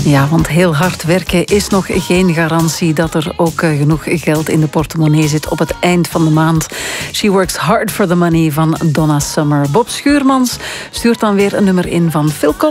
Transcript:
Ja, want heel hard werken is nog geen garantie dat er ook genoeg geld in de portemonnee zit op het eind van de maand. She Works Hard for the Money van Donna Summer. Bob Schuurmans stuurt dan weer een nummer in van Phil Collins.